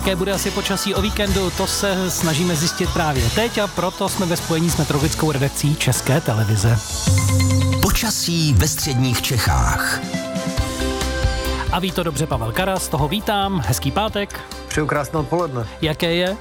Jaké bude asi počasí o víkendu, to se snažíme zjistit právě teď a proto jsme ve spojení s meteorologickou redakcí České televize. Počasí ve středních Čechách. A ví to dobře Pavel Karas, toho vítám, hezký pátek. Přeju krásné odpoledne. Jaké je?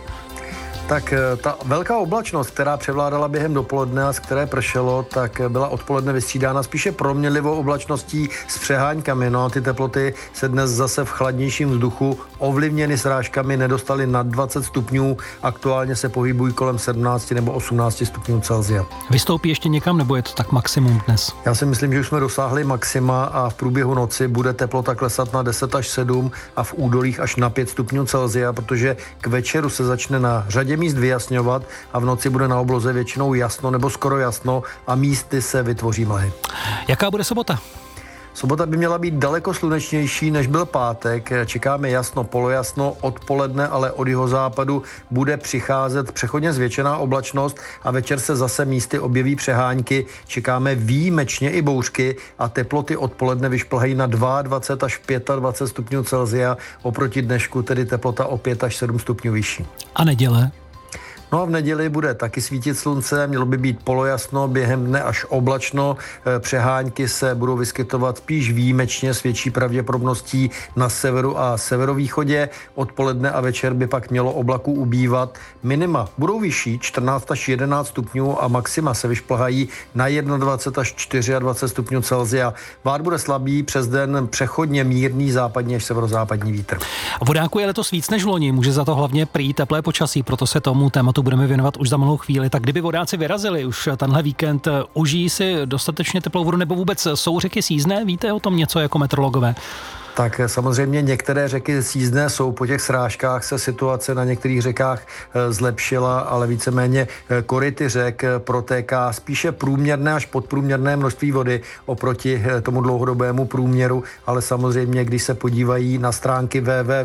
Tak ta velká oblačnost, která převládala během dopoledne a z které pršelo, tak byla odpoledne vystřídána spíše proměnlivou oblačností s přeháňkami. No a ty teploty se dnes zase v chladnějším vzduchu ovlivněny srážkami nedostaly nad 20 stupňů. Aktuálně se pohybují kolem 17 nebo 18 stupňů Celsia. Vystoupí ještě někam, nebo je to tak maximum dnes? Já si myslím, že už jsme dosáhli maxima a v průběhu noci bude teplota klesat na 10 až 7 a v údolích až na 5 stupňů Celsia, protože k večeru se začne na řadě míst vyjasňovat a v noci bude na obloze většinou jasno nebo skoro jasno a místy se vytvoří mlhy. Jaká bude sobota? Sobota by měla být daleko slunečnější, než byl pátek. Čekáme jasno, polojasno, odpoledne, ale od jihozápadu bude přicházet přechodně zvětšená oblačnost a večer se zase místy objeví přehánky. Čekáme výjimečně i bouřky a teploty odpoledne vyšplhají na 22 až 25 stupňů Celsia, oproti dnešku tedy teplota o 5 až 7 stupňů vyšší. A neděle? No a v neděli bude taky svítit slunce, mělo by být polojasno, během dne až oblačno, přehánky se budou vyskytovat spíš výjimečně s větší pravděpodobností na severu a severovýchodě. Odpoledne a večer by pak mělo oblaků ubývat. Minima budou vyšší, 14 až 11 stupňů a maxima se vyšplhají na 21 až 24 stupňů Celsia. Vád bude slabý, přes den přechodně mírný západní až severozápadní vítr. Vodáku, je letos víc než loni, může za to hlavně prý teplé počasí, proto se tomu tématu budeme věnovat už za malou chvíli. Tak kdyby vodáci vyrazili už tenhle víkend, užijí si dostatečně teplou vodu nebo vůbec jsou řeky sízné? Víte o tom něco jako meteorologové? Tak samozřejmě některé řeky sízné jsou, po těch srážkách se situace na některých řekách zlepšila, ale víceméně koryty řek protéká spíše průměrné až podprůměrné množství vody oproti tomu dlouhodobému průměru, ale samozřejmě, když se podívají na stránky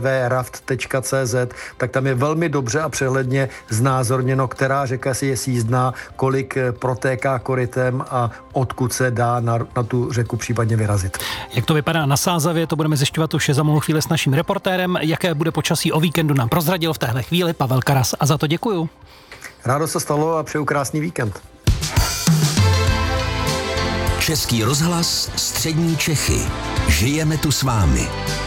www.raft.cz, tak tam je velmi dobře a přehledně znázorněno, která řeka si je sízná, kolik protéká korytem a odkud se dá na tu řeku případně vyrazit. Jak to vypadá na Sázavě, to budeme zjišťovat už za malou chvíli s naším reportérem. Jaké bude počasí o víkendu, nám prozradil v téhle chvíli Pavel Karas a za to děkuju. Rádo se stalo a přeju krásný víkend. Český rozhlas Střední Čechy. Žijeme tu s vámi.